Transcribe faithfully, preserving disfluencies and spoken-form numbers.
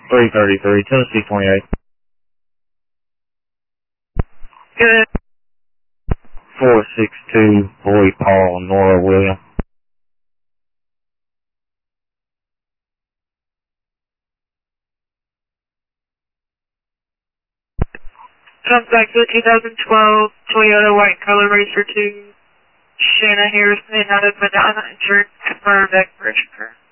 three thirty-three, Tennessee twenty-eight. Good. four six two, Boy Paul, Nora William. Comes back to the two thousand twelve Toyota White Color Racer two, Shanna Harrison out of Medina, insured for Beck Bridge.